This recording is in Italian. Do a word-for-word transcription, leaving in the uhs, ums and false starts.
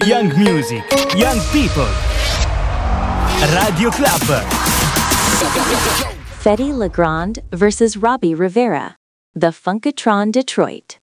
Young music, young people. Radio Club. Fedde Le Grand versus Robbie Rivera. The Funkatron Detroit.